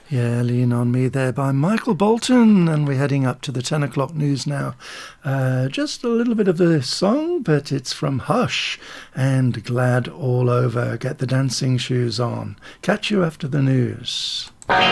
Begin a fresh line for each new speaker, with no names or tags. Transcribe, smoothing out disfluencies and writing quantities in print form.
Yeah, Lean on Me there by Michael Bolton, and we're heading up to the 10 o'clock news now. Just a little bit of the song, but it's from Hush and Glad All Over. Get the dancing shoes on. Catch you after the news.